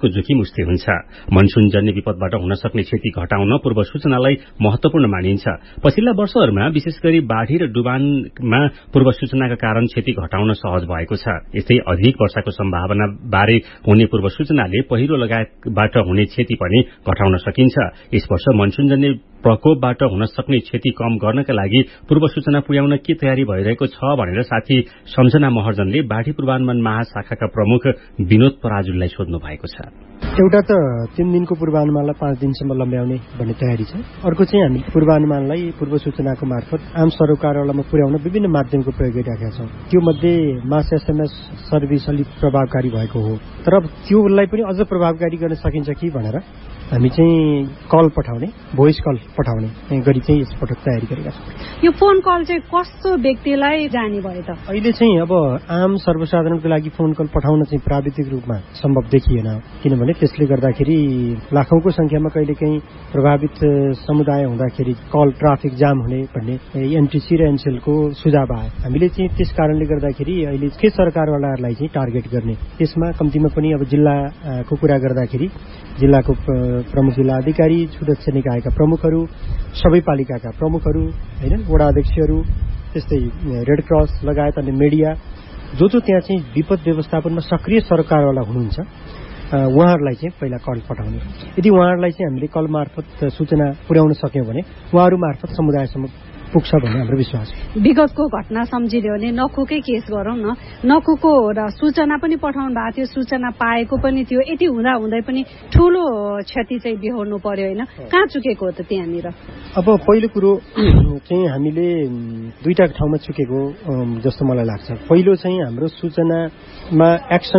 विपदको जोखिम उस्तै हुन्छ। मनसूनजन्य विपदबाट हुन सक्ने क्षति घटाउन पूर्व सूचनालाई महत्वपूर्ण मानिन्छ। पछिल्ला वर्षहरूमा विशेष गरी बाढ़ी र डुबानमा पूर्व सूचनाका कारण क्षति घटाउन सहज भएको छ। यस्तै अधिक वर्षाको सम्भावना बारे हुने पूर्व सूचनाले पहिरो लगायतबाट हुने क्षति पनि घटाउन सकिन्छ। यस वर्ष मनसूनजन्य प्रकोपबाट हुन सक्ने क्षति कम गर्नका लागि पूर्व सूचना पुर्याउन के तयारी भइरहेको छ भनेर साथी सम्झना महर्जनले बाढ़ी पूर्वानुमान महाशाखाका प्रमुख विनोद पराजुलीलाई सोध्नु भएको छ। एउटा त 3 दिनको पूर्वानुमानलाई 5 दिनसम्म लम्ब्याउने भन्ने तयारी छ। अर्को चाहिँ हामी पूर्वानुमानलाई पूर्व सूचनाको मार्फत आम सरकारवालामा पुर्याउन विभिन्न माध्यमको प्रयोग गरिरहेका छौँ। त्यो मध्ये मास एसएमएस सर्भिस अलिक प्रभावकारी भएको हो, तर त्योलाई पनि अझ प्रभावकारी गर्न सकिन्छ कि भनेर हामी चाहिँ कल पठाउने, भोइस कल पठाउने गरी चाहिँ यसपटक तयारी गरेका छौँ। यो फोन कल चाहिँ कस्तो व्यक्तिलाई जाने भयो त? अहिले चाहिँ अब आम सर्वसाधारणको लागि फोन कल पठाउन चाहिँ प्राविधिक रूपमा सम्भव देखिएन, किनभने त्यसले गर्दाखेरि लाखौंको संख्यामा कहिलेकाहीँ प्रभावित समुदाय हुँदाखेरि कल ट्राफिक जाम हुने भन्ने एनटीसी र एनसेलको सुझाव आयो। हामीले चाहिँ त्यस कारणले गर्दाखेरि अहिले के सरकारवालाहरूलाई चाहिँ टार्गेट गर्ने, त्यसमा कम्तीमा पनि अब जिल्लाको कुरा गर्दाखेरि जिल्लाको प्रमुख जिल्ला अधिकारी, सुरक्षा निकायका प्रमुखहरू, सबै पालिकाका प्रमुखहरू, हैन, वडा अध्यक्षहरू, त्यस्तै रेड क्रस लगायत अन्य मिडिया जो त्यहाँ चाहिँ विपद व्यवस्थापनमा सक्रिय सरकारवाला हुनुहुन्छ उहाँहरूलाई चाहिँ पहिला कल पठाउने। यदि उहाँहरूलाई चाहिँ हामीले कल मार्फत सूचना पुर्याउन सक्यौं भने उहाँहरू मार्फत समुदायसम्म पुग्छ भन्ने हाम्रो विश्वास हो। विगतको घटना सम्झिदियो भने नखुकै केस गरौँ न, नखुको र सूचना पनि पठाउनु भएको थियो, सूचना पाएको पनि थियो, यति हुँदा हुँदै पनि ठूलो क्षति चाहिँ बिहोर्नु पर्यो हैन? कहाँ चुकेको हो त त्यहाँनिर? अब पहिलो कुरो चाहिँ हामीले दुईटा ठाउँमा चुकेको जस्तो मलाई लाग्छ। पहिलो चाहिँ हाम्रो सूचनामा एक्सन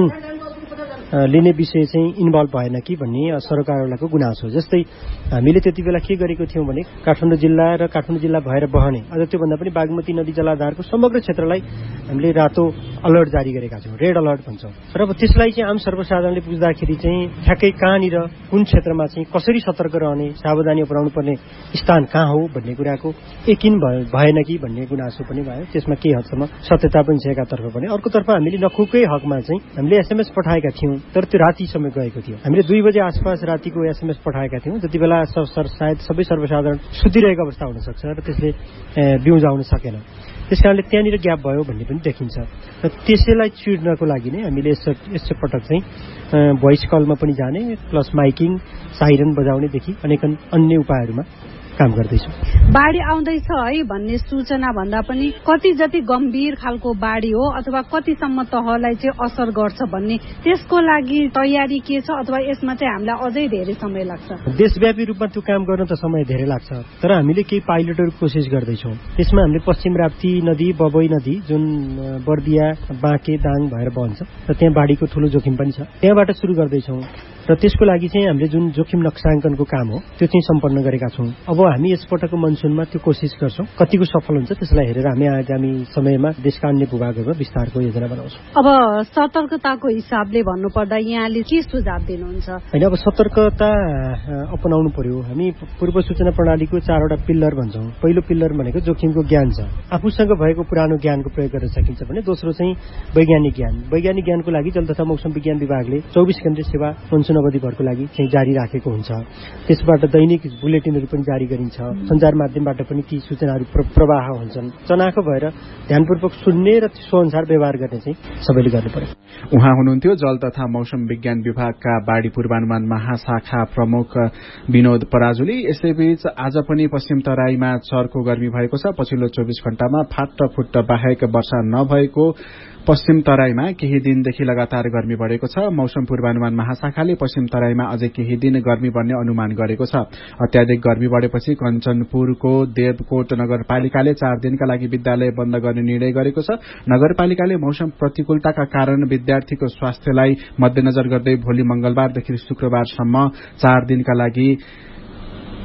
लिने विषय चाहिँ इन्भल्भ भएन कि भन्ने सरकारवालाको गुनासो हो। जस्तै हामीले त्यति बेला के गरेको थियौं भने काठमाडौँ जिल्ला र काठमाडौँ जिल्ला भएर बहने अझ त्योभन्दा पनि बागमती नदी जलाधारको समग्र क्षेत्रलाई हामीले रातो अलर्ट जारी गरेका छौं, रेड अलर्ट भन्छौं। तर अब त्यसलाई चाहिँ आम सर्वसाधारणले बुझ्दाखेरि चाहिँ ठ्याक्कै कहाँनिर कुन क्षेत्रमा चाहिँ कसरी सतर्क रहने, सावधानी अपनाउनु पर्ने स्थान कहाँ हो भन्ने कुराको यकिन भएन कि भन्ने गुनासो पनि भयो। त्यसमा केही हदसम्म सत्यता पनि छ एकातर्फ भने, अर्कोतर्फ हामीले नखुकै हकमा चाहिँ हामीले एसएमएस पठाएका थियौं, तर त्यो राति समय गएको थियो। हामीले 2 बजे आसपास रातिको एसएमएस पठाएका थियौं। त्यति बेला सायद सबै सर्वसाधारण सुतिरहेको अवस्था हुन सक्छ र त्यसले बिउजाउन सकेन। त्यसकारणले त्यहाँनिर ग्याप भयो भन्ने पनि देखिन्छ। र त्यसैलाई चिर्नको लागि नै हामीले यसो पटक चाहिँ भोइस कलमा पनि जाने प्लस माइकिङ, साइरन बजाउनेदेखि अनेक अन्य उपायहरूमा काम गर्दैछौँ। बाढी आउँदैछ है भन्ने सूचना भन्दा पनि कति जति गम्भीर खालको बाढी हो अथवा कतिसम्म तहलाई चाहिँ असर गर्छ भन्ने त्यसको लागि तयारी के छ, अथवा यसमा चाहिँ हामीलाई अझै धेरै समय लाग्छ? देशव्यापी रूपमा त्यो काम गर्न त समय धेरै लाग्छ, तर हामीले केही पाइलटहरू कोसिस गर्दैछौँ। त्यसमा हामीले पश्चिम राप्ती नदी, बबई नदी जुन बर्दिया, बाँके, दाङ भएर बहन्छ र त्यहाँ बाढीको ठूलो जोखिम पनि छ, त्यहाँबाट सुरु गर्दैछौँ। र त्यसको लागि चाहिँ हामीले जुन जोखिम नक्साङ्कनको काम हो त्यो चाहिँ सम्पन्न गरेका छौँ। अब हामी यसपटकको मनसुनमा त्यो कोसिस गर्छौँ, कतिको सफल हुन्छ त्यसलाई हेरेर हामी आगामी समयमा देशका अन्य भूभागहरूमा विस्तारको योजना बनाउँछौँ। अब सतर्कताको हिसाबले भन्नुपर्दा यहाँले के सुझाव दिनुहुन्छ? होइन, अब सतर्कता अपनाउनु पर्यो। हामी पूर्व सूचना प्रणालीको 4वटा पिल्लर भन्छौँ। पहिलो पिल्लर भनेको जोखिमको ज्ञान छ, आफूसँग भएको पुरानो ज्ञानको प्रयोग गर्न सकिन्छ भने। दोस्रो चाहिँ वैज्ञानिक ज्ञान। वैज्ञानिक ज्ञानको लागि जल तथा मौसम विज्ञान विभागले 24 घण्टे सेवा मनसुन अवधिभरको लागि चाहिँ जारी राखेको हुन्छ। त्यसबाट दैनिक बुलेटिनहरू पनि जारी गरिन्छ। सञ्चार माध्यमबाट पनि ती सूचनाहरू प्रवाह हुन्छन्। चनाखो भएर ध्यानपूर्वक सुन्ने र त्यसो अनुसार व्यवहार गर्ने चाहिँ सबैले गर्नु पर्यो। उहाँ हुनुहुन्थ्यो जल तथा मौसम विज्ञान विभागका बाढी पूर्वानुमान महाशाखा प्रमुख विनोद पराजुली। यसैबीच आज पनि पश्चिम तराईमा चर्को गर्मी भएको छ। पछिल्लो 24 घण्टामा फाटफुट्ट बाहेक वर्षा नभएको पश्चिम तराईमा केही दिनदेखि लगातार गर्मी बढेको छ। मौसम पूर्वानुमान महाशाखाले पश्चिम तराईमा अझै केही दिन गर्मी बढ्ने अनुमान गरेको छ। अत्याधिक गर्मी बढेपछि कञ्चनपुरको देवकोट नगरपालिकाले 4 दिनका लागि विद्यालय बन्द गर्ने निर्णय गरेको छ। नगरपालिकाले मौसम प्रतिकूलताका कारण विद्यार्थीको स्वास्थ्यलाई मध्यनजर गर्दै भोलि मंगलबारदेखि शुक्रबारसम्म 4 दिनका लागि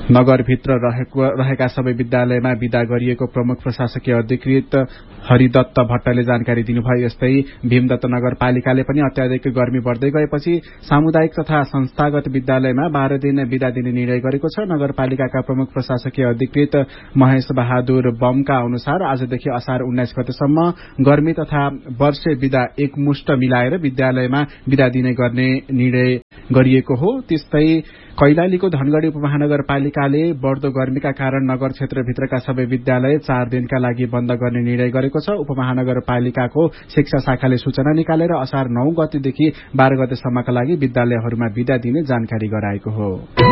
नगरभित्र रहेका सबै विद्यालयमा विदा गरिएको प्रमुख प्रशासकीय अधिकृत हरिदत्त भट्टले जानकारी दिनुभयो। यस्तै भीमदत्त नगरपालिकाले पनि अत्याधिक गर्मी बढ्दै गएपछि सामुदायिक तथा संस्थागत विद्यालयमा 12 दिन विदा दिने निर्णय गरेको छ। नगरपालिकाका प्रमुख प्रशासकीय अधिकृत महेश बहादुर बमका अनुसार आजदेखि असार 19 गतेसम्म गर्मी तथा वर्षे विदा एकमुष्ट मिलाएर विद्यालयमा विदा दिने गर्ने निर्णय गरिएको हो। त्यस्तै कैलालीको धनगढ़ी उपमहानगरपालिकाले बढ़दो गर्मीका कारण नगर क्षेत्रभित्रका सबै विद्यालय 4 दिनका लागि बन्द गर्ने निर्णय गरेको छ। उपमहानगरपालिकाको शिक्षा शाखाले सूचना निकालेर असार 9 गतेदेखि 12 गतेसम्मका लागि विद्यालयहरूमा विदा दिने जानकारी गराएको हो।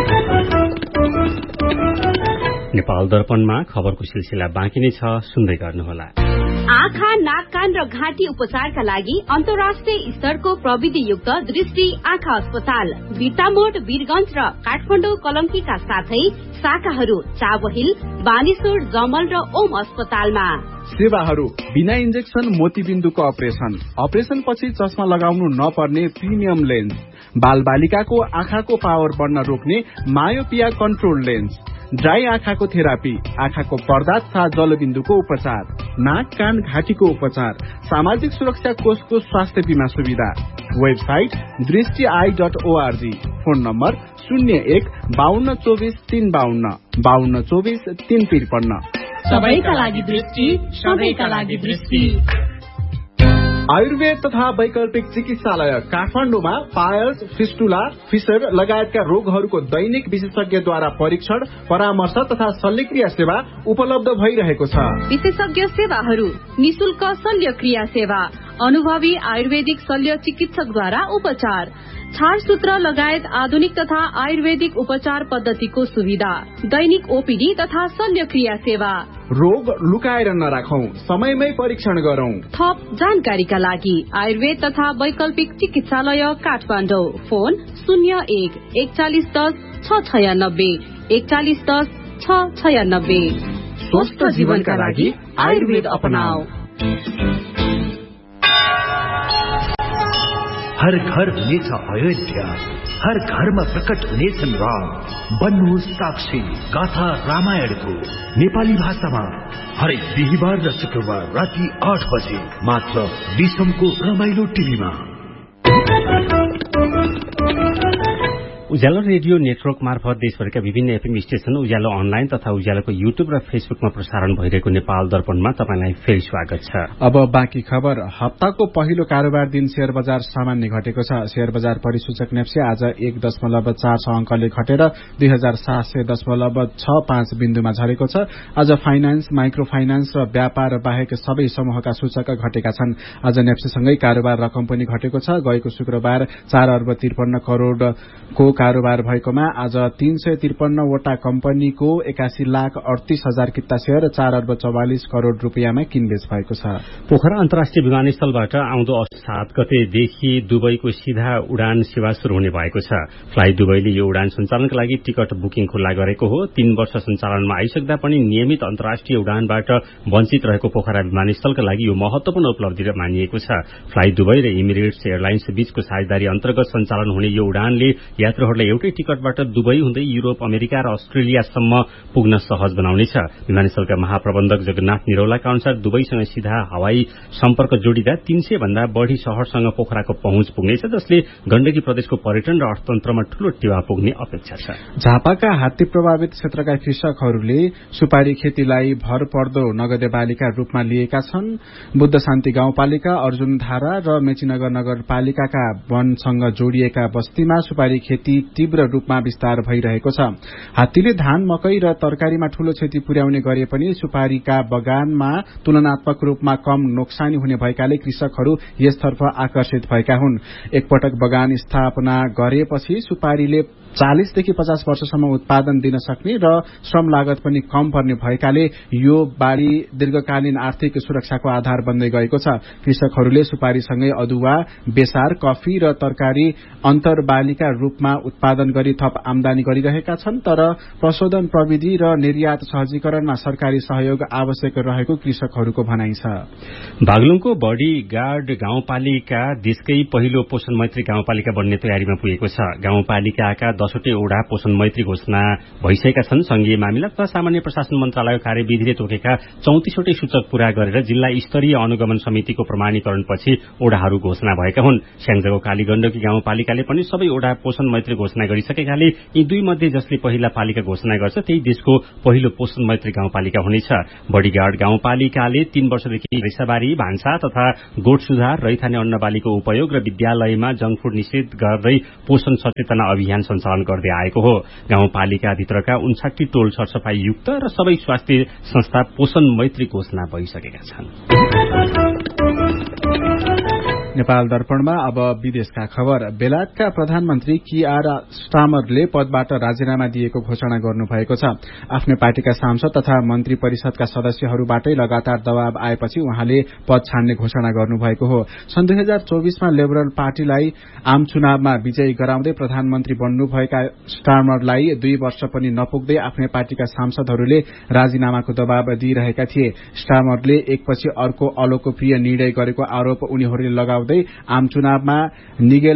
नेपाल दर्पणमा खबरको सिलसिला बाँकी नै छ, सुन्दै गर्नुहोला। आँखा, नाक, कान र घाँटी उपचारका लागि अन्तर्राष्ट्रिय स्तरको प्रविधियुक्त दृष्टि आँखा अस्पताल बिर्तामोड, वीरगंज र काठमाडौँ कलंकीका साथै शाखाहरू चाबहिल, बानेश्वर, जमल र ओम अस्पतालमा। सेवाहरू बिना इन्जेक्सन मोतीबिन्दुको अपरेशन पछि चस्मा लगाउनु नपर्ने प्रिमियम लेन्स, बालबालिकाको आँखाको पावर बढ्न रोक्ने मायोपिया कन्ट्रोल लेन्स, ड्राई आँखाको थेरापी, आँखाको पर्दा तथा जलबिन्दुको उपचार, नाक, कान, घाँटीको उपचार, सामाजिक सुरक्षा कोषको स्वास्थ्य बीमा सुविधा। Website दृष्टि.org, phone number 01 52 24 352 52 24 353। सबैका लागि दृष्टि, सबैका लागि दृष्टि। आयुर्वेद तथा वैकल्पिक चिकित्सालय काठमाडौँमा पायल्स, फिस्टुला, फिसर लगायतका रोगहरूको दैनिक विशेषज्ञद्वारा परीक्षण, परामर्श तथा शल्यक्रिया सेवा उपलब्ध भइरहेको छ। विशेषज्ञ सेवाहरू निशुल्क शल्यक्रिया सेवा, अनुभवी आयुर्वेदिक शल्य चिकित्सकद्वारा उपचार, छारसूत्र लगायत आधुनिक तथा आयुर्वेदिक उपचार पद्धतिको सुविधा, दैनिक ओपीडी तथा शल्यक्रिया सेवा। रोग लुकाएर नराखौं, समयमै परीक्षण गरौं। थप जानकारीका लागि आयुर्वेद तथा वैकल्पिक चिकित्सालय काठमाडौँ, फोन 01 4110 696 4110 696। स्वस्थ जीवनका लागि आयुर्वेद अपनाऊ। हर घर हुनेछ अयोध्या, हर घरमा प्रकट हुनेछन् राम। बन्नुहोस् साक्षी गाथा रामायणको नेपाली भाषामा हरेक बिहिबार र शुक्रबार राति 8 बजे मात्र दिसमको रमाइलो टिभीमा। उज्यालो रेडियो नेटवर्क मार्फत देशभरका विभिन्न एफएम स्टेशन, उज्यालो अनलाइन तथा उज्यालोको युट्युब र फेसबुकमा प्रसारण भइरहेको नेपाल दर्पणमा तपाईलाई फेरि स्वागत छ। अब बाँकी खबर। हप्ताको पहिलो कारोबार दिन शेयर बजार सामान्य घटेको छ। शेयर बजार परिसूचक नेप्से आज 1.46 अंकले घटेर 2700.65 बिन्दुमा झरेको छ। आज फाइनान्स, माइक्रो फाइनान्स र व्यापार बाहेक सबै समूहका सूचक घटेका छन्। आज नेप्सेसँगै कारोबार रकम पनि घटेको छ। गएको शुक्रबार 4 अर्ब 53 करोड़को कारोबार भएकोमा आज 353 वटा कम्पनीको 81,38,000 किता शेयर 4 अर्ब 44 करोड़ रुपियाँमा किनबेच भएको छ। पोखरा अन्तर्राष्ट्रिय विमानस्थलबाट आउँदो 7 गतेदेखि दुबईको सीधा उडान सेवा शुरू हुने भएको छ। फ्लाइ दुबईले यो उडान सञ्चालनका लागि टिकट बुकिङ खुल्ला गरेको हो। 3 वर्ष सञ्चालनमा आइसक्दा पनि नियमित अन्तर्राष्ट्रिय उडानबाट वञ्चित रहेको पोखरा विमानस्थलका लागि यो महत्वपूर्ण उपलब्धि मानिएको छ। फ्लाइ दुबई र इमिरेट्स एयरलाइन्स बीचको साझेदारी अन्तर्गत सञ्चालन हुने यो उडानले यात्रुहरूलाई एउटै टिकटबाट दुबई हुँदै युरोप, अमेरिका र अस्ट्रेलियासम्म पुग्न सहज बनाउनेछ। विमानस्थलका महाप्रबन्धक जगन्नाथ निरौलाका अनुसार दुबईसँग सीधा हवाई सम्पर्क जोडिँदा 300 भन्दा बढ़ी शहरसँग पोखराको पहुँच पुग्नेछ, जसले गण्डकी प्रदेशको पर्यटन र अर्थतन्त्रमा ठूलो टेवा पुग्ने अपेक्षा छ। झापाका हात्ती प्रभावित क्षेत्रका कृषकहरूले सुपारी खेतीलाई भरपर्दो नगदे बालीका रूपमा लिएका छन्। बुद्ध शान्ति गाउँपालिका, अर्जुनधारा र मेचीनगर नगरपालिकाका वनसँग जोडिएका बस्तीमा सुपारी खेती तीव्र रूपमा विस्तार भइरहेको छ। हात्तीले धान, मकै र तरकारीमा ठूलो क्षति पुर्याउने गरे पनि सुपारीका बगानमा तुलनात्मक रूपमा कम नोक्सानी हुने भएकाले कृषकहरू यसतर्फ आकर्षित भएका हुन्। एकपटक बगान स्थापना गरेपछि सुपारीले 40 देखि 50 वर्षसम्म उत्पादन दिन सक्ने र श्रम लागत पनि कम पर्ने भएकाले यो बाली दीर्घकालीन आर्थिक सुरक्षाको आधार बन्दै गएको छ। कृषकहरूले सुपारीसँगै अदुवा, बेसार, कफी र तरकारी अन्तरबालीका रूपमा उत्पादन गरी थप आमदानी गरिरहेका छन्, तर प्रशोधन प्रविधि र निर्यात सहजीकरणमा सरकारी सहयोग आवश्यक रहेको कृषकहरूको भनाइ छ। बागलुङको बडी गार्ड गाउँपालिका देशकै पहिलो पोषण मैत्री गाउँपालिका बन्ने तयारीमा पुगेको छ। गाउँपालिकाका 10वटै ओडा पोषण मैत्री घोषणा भइसकेका छन्। संघीय मामिला तथा सामान्य प्रशासन मन्त्रालय कार्यविधिले तोकेका 34वटै सूचक पूरा गरेर जिल्ला स्तरीय अनुगमन समितिको प्रमाणीकरणपछि ओडाहरू घोषणा भएका हुन्। स्याङ्जाको कालीगण्डकी गाउँपालिकाले पनि सबै ओडा पोषण मैत्री घोषणा गरिसकेकाले यी दुई मध्ये जसले पहिला पालिका घोषणा गर्छ त्यही देशको पहिलो पोषण मैत्री गाउँपालिका हुनेछ। बडीगार्ड गाउँपालिकाले 3 वर्षदेखि रेसाबारी, भान्सा तथा गोठ सुधार, रैथाने अन्नबालीको उपयोग र विद्यालयमा जंक फूड निषेध गर्दै पोषण सचेतना अभियान सञ्चालन गर्दै आएको हो। गाउँपालिकाभित्रका 59 टोल सरसफाई युक्त र सबै स्वास्थ्य संस्था पोषण मैत्री घोषणा भइसकेका छन्। नेपाल दर्पणमा अब विदेशका खबर। बेलायतका प्रधानमन्त्री किआर स्टामरले पदबाट राजीनामा दिएको घोषणा गर्नुभएको छ। आफ्नै पार्टीका सांसद तथा मन्त्री परिषदका सदस्यहरूबाटै लगातार दबाव आएपछि उहाँले पद छाड्ने घोषणा गर्नुभएको हो। सन् 2024मा लिबरल पार्टीलाई आम चुनावमा विजयी गराउँदै प्रधानमन्त्री बन्नुभएका स्टामरलाई 2 वर्ष पनि नपुग्दै आफ्नै पार्टीका सांसदहरूले राजीनामाको दबाव दिइरहेका थिए। स्टामरले एकपछि अर्को अलोकप्रिय निर्णय गरेको आरोप उनीहरूले लगाउँदै आम चुनावमा निगेल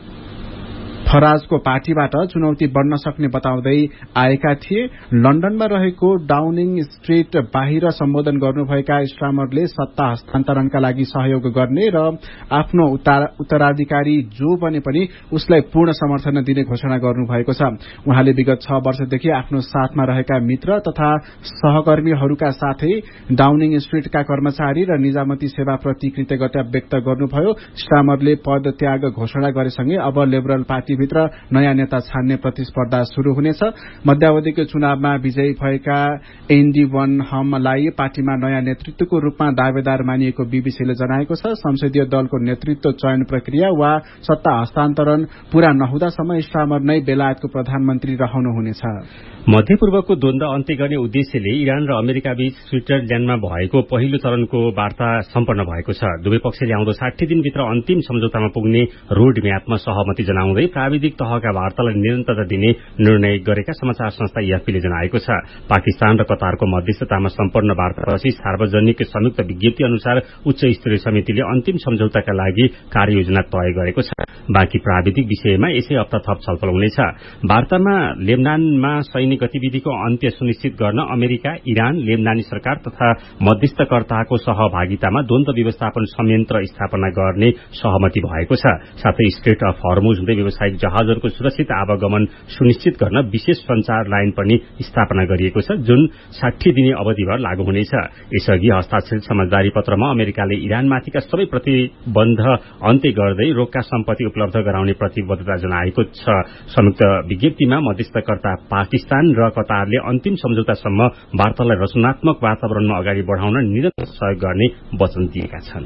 फराजको पार्टीबाट चुनौती बढ्न सक्ने बताउँदै आएका थिए। लन्डनमा रहेको डाउनिङ स्ट्रीट बाहिर सम्बोधन गर्नुभएका स्टामरले सत्ता हस्तान्तरणका लागि सहयोग गर्ने र आफ्नो उत्तराधिकारी जो बने पनि उसलाई पूर्ण समर्थन दिने घोषणा गर्नुभएको छ। उहाँले विगत 6 वर्षदेखि आफ्नो साथमा रहेका मित्र तथा सहकर्मीहरूका साथै डाउनिङ स्ट्रीटका कर्मचारी र निजामती सेवाप्रति कृतज्ञता व्यक्त गर्नुभयो। स्टामरले पद त्याग घोषणा गरेसँगै अब लिबरल पार्टी भित्र नयाँ नेता छान्ने प्रतिस्पर्धा शुरू हुनेछ। मध्यावधिको चुनावमा विजयी भएका एन्डी वन हमलाई पार्टीमा नयाँ नेतृत्वको रूपमा दावेदार मानिएको बीबीसीले जनाएको छ। संसदीय दलको नेतृत्व चयन प्रक्रिया वा सत्ता हस्तान्तरण पूरा नहुँदासम्म स्टामर नै बेलायतको प्रधानमन्त्री रहनुहुनेछ। मध्यपूर्वको द्वन्द्व अन्त्य गर्ने उद्देश्यले इरान र अमेरिका बीच स्विट्जरल्याण्डमा भएको पहिलो चरणको वार्ता सम्पन्न भएको छ। दुवै पक्षले आउँदो 60 दिनभित्र अन्तिम सम्झौतामा पुग्ने रोड म्यापमा सहमति जनाउँदै प्राविधिक तहका वार्तालाई निरन्तरता दिने निर्णय गरेका समाचार संस्था एएफपीले जनाएको छ। पाकिस्तान र कतारको मध्यस्थतामा सम्पन्न वार्तापछि सार्वजनिक संयुक्त विज्ञप्ति अनुसार उच्च स्तरीय समितिले अन्तिम सम्झौताका लागि कार्ययोजना तय गरेको छ। बाँकी प्राविधिक विषयमा यसै हप्ता थप छलफल हुनेछ। वार्तामा लेबनानमा सैनिक गतिविधिको अन्त्य सुनिश्चित गर्न अमेरिका, इरान, लेबनानी सरकार तथा मध्यस्थकर्ताको सहभागितामा द्वन्द्व व्यवस्थापन संयन्त्र स्थापना गर्ने सहमति भएको छ। साथै स्ट्रेट अफ हर्मुज हुँदै व्यावसायिक जहाजहरूको सुरक्षित आवागमन सुनिश्चित गर्न विशेष संचार लाइन पनि स्थापना गरिएको छ, जुन 60 दिने अवधिभर लागू हुनेछ। यसअघि हस्ताक्षरित समझदारी पत्रमा अमेरिकाले इरानमाथिका सबै प्रतिबन्ध अन्त्य गर्दै रोक्का सम्पत्ति उपलब्ध गराउने प्रतिबद्धता जनाएको छ। संयुक्त विज्ञप्तिमा मध्यस्थकर्ता पाकिस्तान र कतारले अन्तिम सम्झौतासम्म वार्तालाई रचनात्मक वातावरणमा अगाडि बढाउन निरन्तर सहयोग गर्ने वचन दिएका छन्।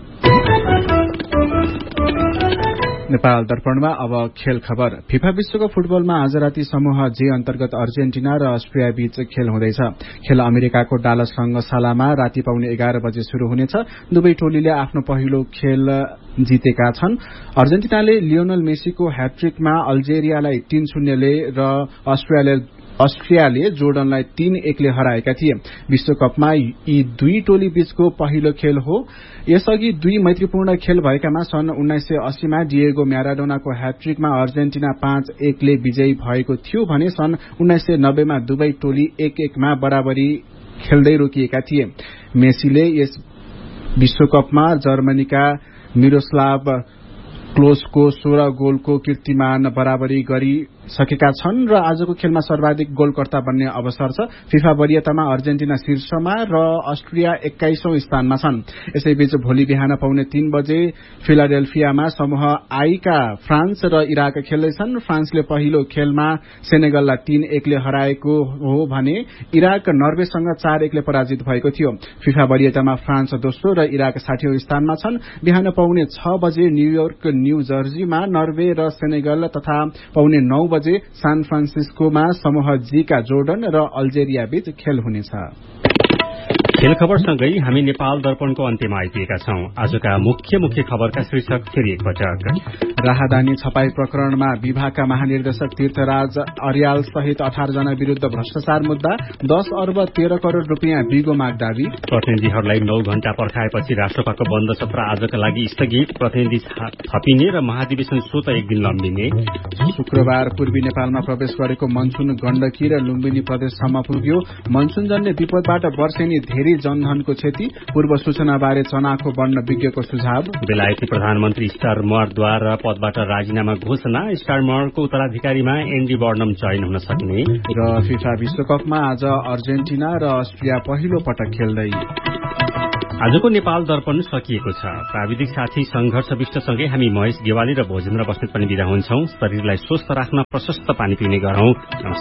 नेपाल दर्पणमा अब खेल खबर। फिफा विश्वकप फुटबलमा आज राति समूह जे अन्तर्गत अर्जेन्टिना र अस्ट्रिया बीच खेल हुँदैछ। खेल अमेरिकाको डालस रंगशालामा राति पाउने 11 बजे शुरू हुनेछ। दुवै टोलीले आफ्नो पहिलो खेल जितेका छन्। अर्जेन्टिनाले लियोनल मेसीको ह्याट्रिकमा अल्जेरियालाई 3-0 र अस्ट्रियाले जोर्डनलाई 3-1 हराएका थिए। विश्वकपमा यी दुई टोली बीचको पहिलो खेल हो। यसअघि दुई मैत्रीपूर्ण खेल भएकामा सन् 1980 मा डिएगो म्याराडोनाको ह्याट्रिकमा अर्जेन्टिना 5-1 विजयी भएको थियो भने सन् 1990 मा दुवै टोली 1-1 मा बराबरी खेल्दै रोकिएका थिए। मेसीले यस विश्वकपमा जर्मनीका मिरोस्लाव क्लोजको 16 गोलको कीर्तिमान बराबरी गरिसकेका छन् र आजको खेलमा सर्वाधिक गोलकर्ता बन्ने अवसर छ। फिफा वरियतामा अर्जेन्टिना शीर्षमा र अस्ट्रिया 21औं स्थानमा छन्। यसैबीच भोलि बिहान पाउने 3 बजे फिलाडेल्फियामा समूह आईका फ्रान्स र इराक खेल्दैछन्। फ्रान्सले पहिलो खेलमा सेनेगललाई 3-1 हराएको हो भने इराक नर्वेसँग 4-1 पराजित भएको थियो। फिफा वरियतामा फ्रान्स दोस्रो र इराक 60औं स्थानमा छन्। बिहान पाउने 6 बजे न्यूयोर्क, न्यू जर्सीमा नर्वे र सेनेगल तथा पाउने 9 बजे सान फ्रान्सिस्कोमा समूह जी का जोर्डन र अल्जेरिया बीच खेल हुनेछ। खेल खबरसँगै हामी नेपाल दर्पणको अन्त्यमा आइपुगेका छौं। आजका मुख्य खबरका शीर्षक फेरि एकपटक। राहदानी छपाई प्रकरणमा विभागका महानिर्देशक तीर्थराज अर्याल सहित 18 जना विरूद्ध भ्रष्टाचार मुद्दा, 10 अर्ब 13 करोड़ रुपियाँ बिगो माग दावी। प्रतिनिधिहरूलाई 9 घण्टा पर्खाएपछि राष्ट्रसभाको बन्द सत्र आजका लागि स्थगित, प्रतिनिधि थपिने र महाधिवेशन स्वत एक दिन लम्बिने। शुक्रबार पूर्वी नेपालमा प्रवेश गरेको मनसुन गण्डकी र लुम्बिनी प्रदेशसम्म पुग्यो। मनसुनजन्य विपदबाट वर्षेनी धेरै जनधनको क्षति, पूर्व सूचनाबारे चनाखो बढ्न विज्ञको सुझाव। बेलायती प्रधानमन्त्री स्टारमरद्वारा पदबाट राजीनामा घोषणा, स्टारमरको उत्तराधिकारीमा एन्डी बर्नम चयन हुन सक्ने। र फिफा विश्वकपमा आज अर्जेन्टिना र अस्ट्रिया पहिलो पटक खेल्दै। आजको नेपाल दर्पण सकिएको छ। प्राविधिक साथी संघर्ष विष्टसँगै हामी महेश गेवाली र भोजेन्द्र बस्नेत पनि बिदा हुन्छौं। शरीरलाई स्वस्थ राख्न प्रशस्त पानी पिउने गरौं।